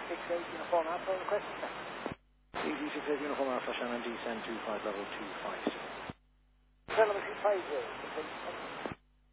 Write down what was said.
DD68 Uniform Alpha requesting that. DD68 Uniform Alpha, Shannon, descend 25 level 250. Level 250,